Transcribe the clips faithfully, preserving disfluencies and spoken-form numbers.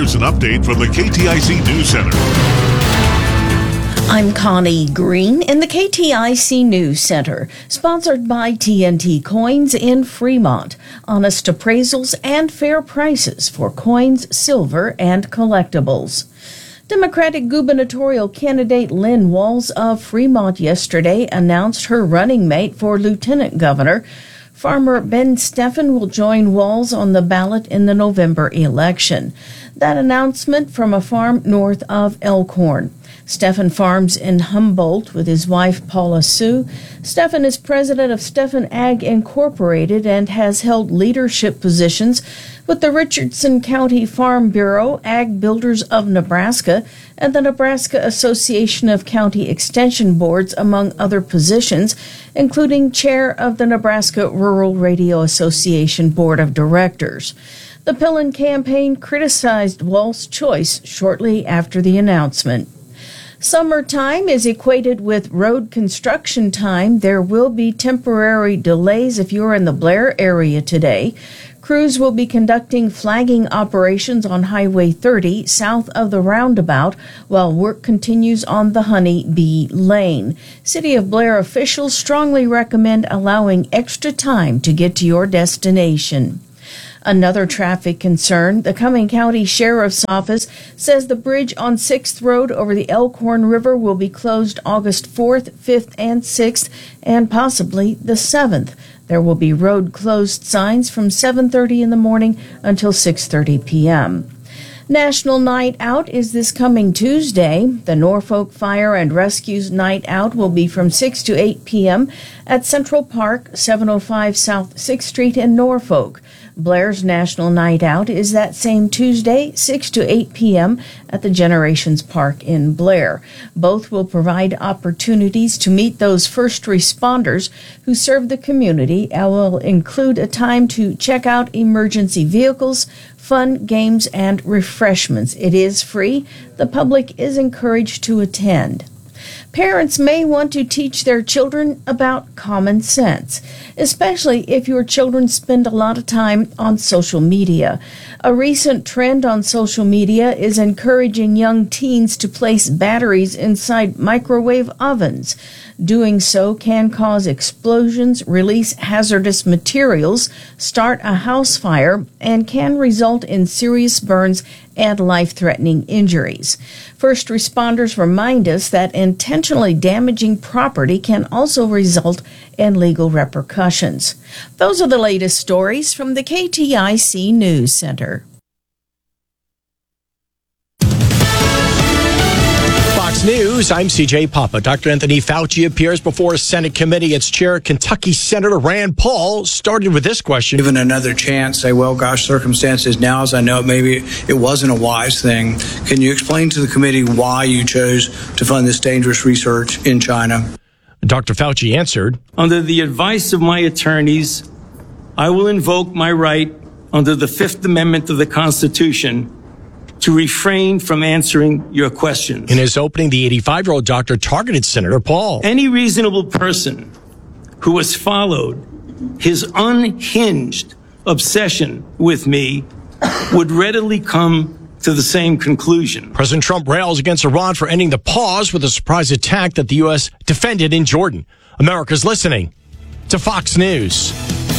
here's an update from the K T I C News Center. I'm Connie Green in the K T I C News Center, sponsored by T N T Coins in Fremont. Honest appraisals and fair prices for coins, silver, and collectibles. Democratic gubernatorial candidate Lynn Walz of Fremont yesterday announced her running mate for lieutenant governor. Farmer Ben Steffen will join Walz on the ballot in the November election. That announcement from a farm north of Elkhorn. Steffen farms in Humboldt with his wife Paula Sue. Steffen is president of Steffen Ag Incorporated and has held leadership positions with the Richardson County Farm Bureau, Ag Builders of Nebraska, and the Nebraska Association of County Extension Boards, among other positions, including chair of the Nebraska Rural Radio Association Board of Directors. The Pillen campaign criticized Walz's choice shortly after the announcement. Summertime is equated with road construction time. There will be temporary delays if you're in the Blair area today. Crews will be conducting flagging operations on Highway thirty south of the roundabout while work continues on the Honey Bee Lane. City of Blair officials strongly recommend allowing extra time to get to your destination. Another traffic concern, the Cumming County Sheriff's Office says the bridge on sixth Road over the Elkhorn River will be closed August fourth, fifth, and sixth, and possibly the seventh. There will be road closed signs from seven thirty in the morning until six thirty p.m. National Night Out is this coming Tuesday. The Norfolk Fire and Rescue's Night Out will be from six to eight p.m. at Central Park, seven oh five South sixth Street in Norfolk. Blair's National Night Out is that same Tuesday, six to eight p.m. at the Generations Park in Blair. Both will provide opportunities to meet those first responders who serve the community and will include a time to check out emergency vehicles, fun, games, and refreshments. It is free. The public is encouraged to attend. Parents may want to teach their children about common sense, especially if your children spend a lot of time on social media. A recent trend on social media is encouraging young teens to place batteries inside microwave ovens. Doing so can cause explosions, release hazardous materials, start a house fire, and can result in serious burns and life-threatening injuries. First responders remind us that intentionally damaging property can also result in legal repercussions. Those are the latest stories from the K T I C News Center. Fox News, I'm C J Papa. Doctor Anthony Fauci appears before a Senate committee. Its chair, Kentucky Senator Rand Paul, started with this question. Given another chance, say, well, gosh, circumstances now, as I know, maybe it wasn't a wise thing. Can you explain to the committee why you chose to fund this dangerous research in China? Doctor Fauci answered, under the advice of my attorneys, I will invoke my right under the Fifth Amendment of the Constitution to refrain from answering your questions. In his opening, the eighty-five-year-old doctor targeted Senator Paul. Any reasonable person who has followed his unhinged obsession with me would readily come to the same conclusion. President Trump rails against Iran for ending the pause with a surprise attack that the U S defended in Jordan. America's listening to Fox News.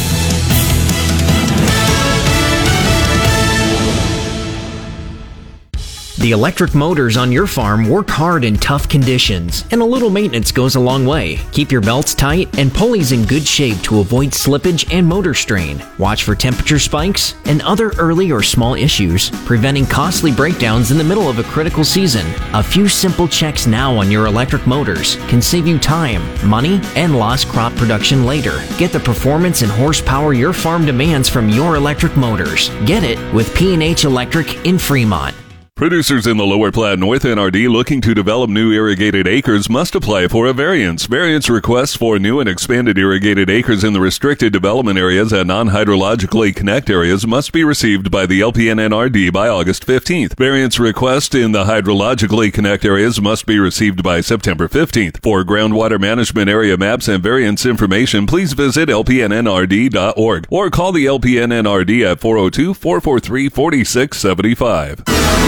The electric motors on your farm work hard in tough conditions, and a little maintenance goes a long way. Keep your belts tight and pulleys in good shape to avoid slippage and motor strain. Watch for temperature spikes and other early or small issues, preventing costly breakdowns in the middle of a critical season. A few simple checks now on your electric motors can save you time, money, and lost crop production later. Get the performance and horsepower your farm demands from your electric motors. Get it with P and H Electric in Fremont. Producers in the Lower Platte North N R D looking to develop new irrigated acres must apply for a variance. Variance requests for new and expanded irrigated acres in the restricted development areas and non-hydrologically connect areas must be received by the L P N N R D by August fifteenth. Variance requests in the hydrologically connect areas must be received by September fifteenth. For groundwater management area maps and variance information, please visit L P N N R D dot org or call the L P N N R D at four oh two, four four three, four six seven five.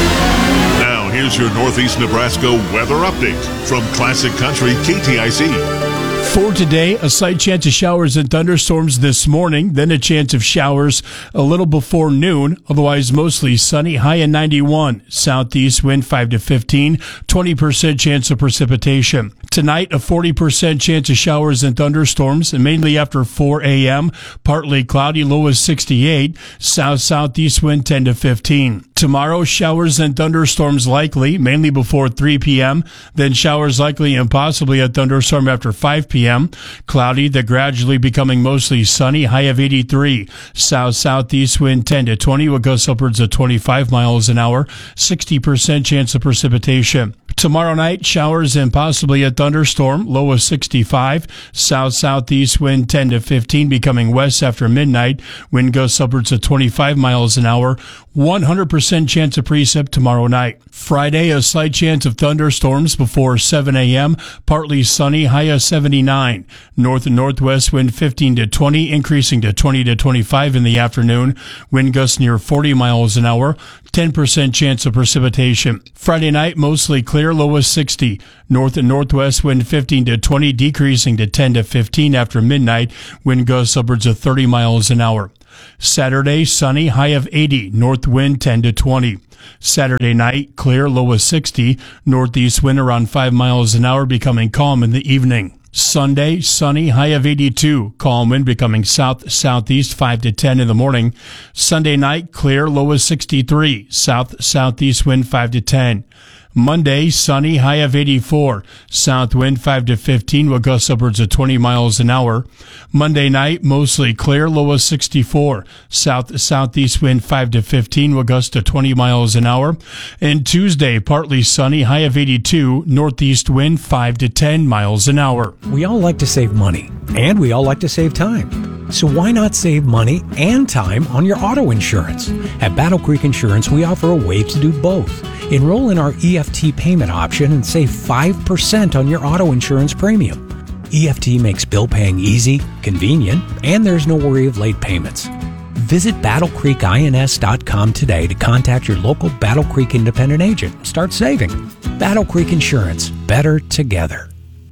Now, here's your Northeast Nebraska weather update from Classic Country K T I C. For today, a slight chance of showers and thunderstorms this morning, then a chance of showers a little before noon, otherwise mostly sunny, high in ninety-one. Southeast wind five to fifteen, twenty percent chance of precipitation. Tonight, a forty percent chance of showers and thunderstorms, and mainly after four a.m., partly cloudy, low is sixty-eight, south-southeast wind ten to fifteen. Tomorrow, showers and thunderstorms likely, mainly before three p.m., then showers likely and possibly a thunderstorm after five p.m. Cloudy, then gradually becoming mostly sunny, high of eighty-three. South-southeast wind ten to twenty will gust upwards of twenty-five miles an hour, sixty percent chance of precipitation. Tomorrow night, showers and possibly a thunderstorm, low of sixty-five. South-southeast wind ten to fifteen, becoming west after midnight. Wind gusts upwards of twenty-five miles an hour. one hundred percent chance of precip tomorrow night. Friday, a slight chance of thunderstorms before seven a.m. Partly sunny, high of seventy-nine. North and northwest wind fifteen to twenty, increasing to twenty to twenty-five in the afternoon. Wind gusts near forty miles an hour. ten percent chance of precipitation. Friday night, mostly clear, low of sixty. North and northwest wind fifteen to twenty, decreasing to ten to fifteen after midnight. Wind gusts upwards of thirty miles an hour. Saturday, sunny, high of eighty. North wind ten to twenty. Saturday night, clear, low of sixty. Northeast wind around five miles an hour, becoming calm in the evening. Sunday, sunny, high of eighty-two. Calm wind becoming south-southeast five to ten in the morning. Sunday night, clear, low of sixty-three. South-southeast wind five to ten. Monday, sunny, high of eighty-four. South wind five to fifteen will gust upwards of twenty miles an hour. Monday night, mostly clear, low of sixty-four. South-southeast wind five to fifteen will gust to twenty miles an hour. And Tuesday, partly sunny, high of eighty-two. Northeast wind five to ten miles an hour. We all like to save money, and we all like to save time. So why not save money and time on your auto insurance? At Battle Creek Insurance, we offer a way to do both. Enroll in our E F T payment option and save five percent on your auto insurance premium. E F T makes bill paying easy, convenient, and there's no worry of late payments. Visit battle creek ins dot com today to contact your local Battle Creek independent agent. Start saving. Battle Creek Insurance. Better together.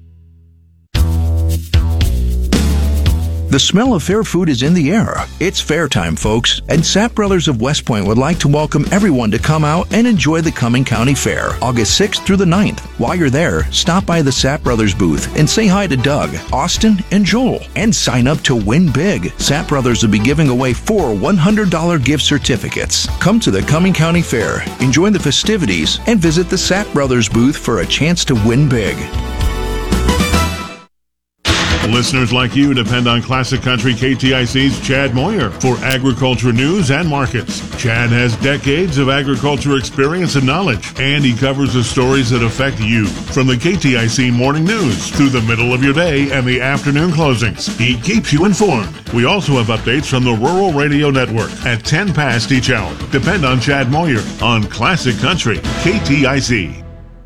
The smell of fair food is in the air. It's fair time, folks, and Sapp Brothers of West Point would like to welcome everyone to come out and enjoy the Cumming County Fair, August sixth through the ninth. While you're there, stop by the Sapp Brothers booth and say hi to Doug, Austin, and Joel, and sign up to win big. Sapp Brothers will be giving away four one hundred dollars gift certificates. Come to the Cumming County Fair, enjoy the festivities, and visit the Sapp Brothers booth for a chance to win big. Listeners like you depend on Classic Country K T I C's Chad Moyer for agriculture news and markets. Chad has decades of agriculture experience and knowledge, and he covers the stories that affect you. From the K T I C morning news through the middle of your day and the afternoon closings, he keeps you informed. We also have updates from the Rural Radio Network at ten past each hour. Depend on Chad Moyer on Classic Country K T I C.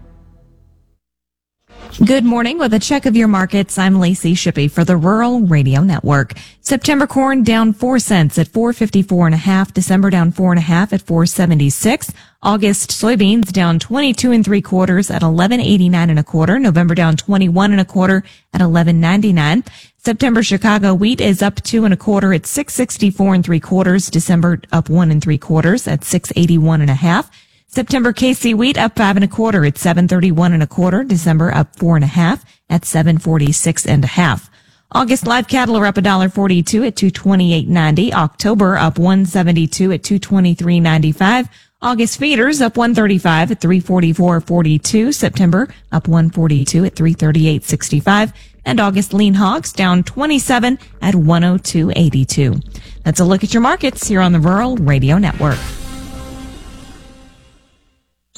Good morning. With a check of your markets, I'm Lacey Shippey for the Rural Radio Network. September corn down four cents at four fifty-four and a half. December down four and a half at four seventy-six. August soybeans down twenty-two and three quarters at eleven eighty-nine and a quarter. November down twenty-one and a quarter at eleven ninety-nine. September Chicago wheat is up two and a quarter at six sixty-four and three quarters. December up one and three quarters at six eighty-one and a half. September K C wheat up five and a quarter at seven thirty-one and a quarter. December up four and a half at seven forty-six and a half. August live cattle are up one dollar forty-two at two twenty-eight ninety. October up one seventy-two at two twenty-three ninety-five. August feeders up one thirty-five at three forty-four forty-two. September up one forty-two at three thirty-eight sixty-five. And August lean hogs down twenty-seven at one oh two eighty-two. That's a look at your markets here on the Rural Radio Network.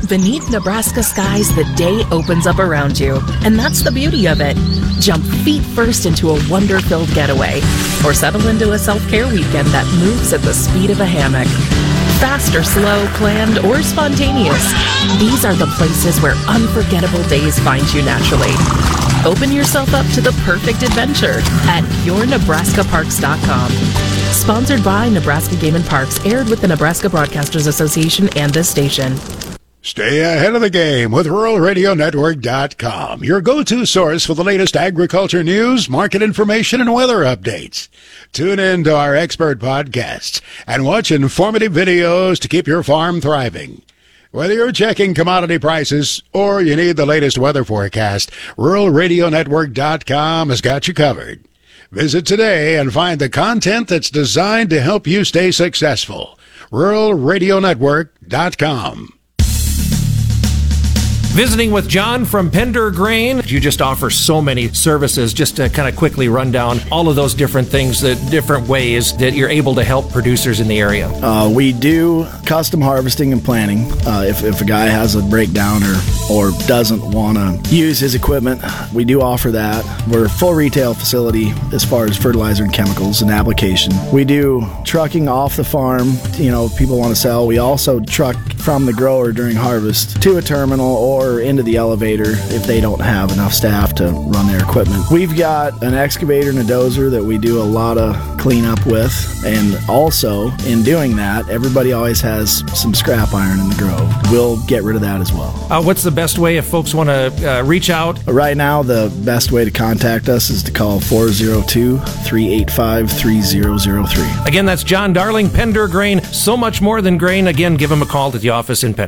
beneath Nebraska skies, the day opens up around you. And that's the beauty of it. Jump feet first into a wonder-filled getaway, or settle into a self-care weekend that moves at the speed of a hammock. Fast or slow, planned or spontaneous, these are the places where unforgettable days find you naturally. Open yourself up to the perfect adventure at your nebraska parks dot com. Sponsored by Nebraska Game and Parks, aired with the Nebraska Broadcasters Association and this station. Stay ahead of the game with rural radio network dot com, your go-to source for the latest agriculture news, market information, and weather updates. Tune in to our expert podcasts and watch informative videos to keep your farm thriving. Whether you're checking commodity prices or you need the latest weather forecast, rural radio network dot com has got you covered. Visit today and find the content that's designed to help you stay successful. rural radio network dot com. Visiting with John from Pender Grain. You just offer so many services. Just to kind of quickly run down all of those different things, the different ways that you're able to help producers in the area. Uh, we do custom harvesting and planting. Uh, if, if a guy has a breakdown or, or doesn't want to use his equipment, we do offer that. We're a full retail facility as far as fertilizer and chemicals and application. We do trucking off the farm. You know, people want to sell. We also truck from the grower during harvest to a terminal or into the elevator if they don't have enough staff to run their equipment. We've got an excavator and a dozer that we do a lot of cleanup with, and also in doing that, everybody always has some scrap iron in the grove. We'll get rid of that as well. Uh, what's the best way if folks want to uh, reach out? Right now, the best way to contact us is to call four oh two, three eight five, three oh oh three. Again, that's John Darling, Pender Grain. So much more than grain. Again, give him a call at the office in Pender.